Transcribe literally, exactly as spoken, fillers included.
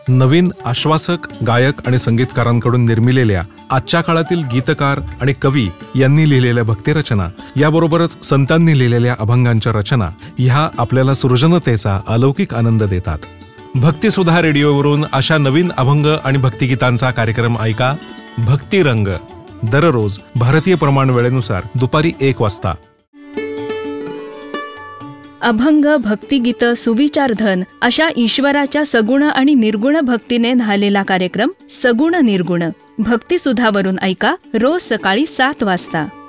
नवीन आश्वासक गायक आणि संगीतकारांकडून निर्मिलेल्या आजच्या काळातील गीतकार आणि कवी यांनी लिहिलेल्या भक्तिरचना याबरोबरच संतांनी लिहिलेल्या अभंगांच्या रचना ह्या आपल्याला सृजनतेचा अलौकिक आनंद देतात. भक्तिसुधा रेडिओवरून अशा नवीन अभंग आणि भक्तिगीतांचा कार्यक्रम ऐका. भक्तिरंग दररोज भारतीय प्रमाण वेळेनुसार दुपारी एक वाजता. अभंग, भक्तिगीत, सुविचारधन अशा ईश्वराच्या सगुण आणि निर्गुण भक्तीने न्हालेला कार्यक्रम सगुण निर्गुण भक्तिसुधावरून ऐका रोज सकाळी सात वाजता.